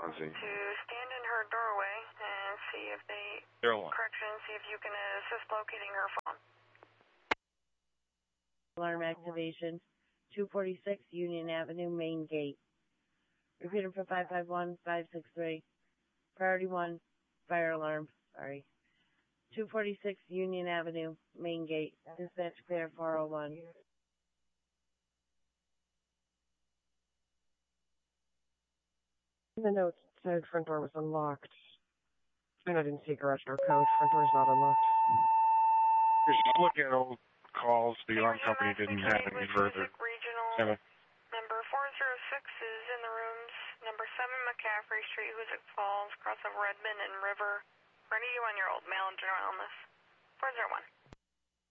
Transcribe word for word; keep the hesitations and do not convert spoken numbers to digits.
Ozzy. To stand in her doorway and see if they, Zero one. correction, see if you can assist locating her phone. Alarm activation, two forty-six Union Avenue, main gate. Repeater for five five one, five six three. Priority one, fire alarm, sorry. two forty-six Union Avenue, main gate. Dispatch clear four oh one. The note said front door was unlocked. And I didn't see garage door code. Front door is not unlocked. I'm looking at old calls. The alarm company didn't have any further. Regional number four oh six is in the rooms. Number seven McCaffrey Street, Hoosick Falls, across of Redmond and River. For any one-year-old male and general illness. four oh one.